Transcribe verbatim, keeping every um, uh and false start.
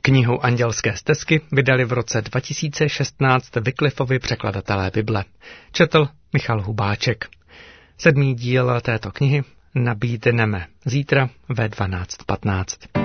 Knihu Andělské stezky vydali v roce dva tisíce šestnáct Wycliffovi překladatelé Bible. Četl Michal Hubáček. Sedmý díl této knihy nabídneme zítra ve dvanáct patnáct.